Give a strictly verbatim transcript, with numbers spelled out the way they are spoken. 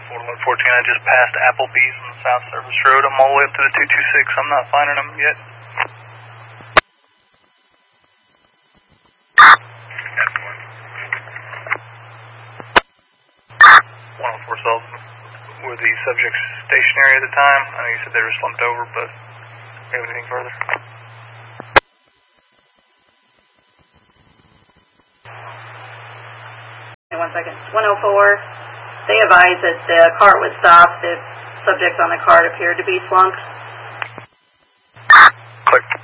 four, eleven fourteen, I just passed Applebee's on the South Service Road. I'm all the way up to the two two six. I'm not finding them yet. one oh four Sullivan. Were the subjects stationary at the time? I know you said they were slumped over, but do you have anything further? One second. one oh four, they advised that the cart was stopped. The subjects on the cart appeared to be slumped. Click.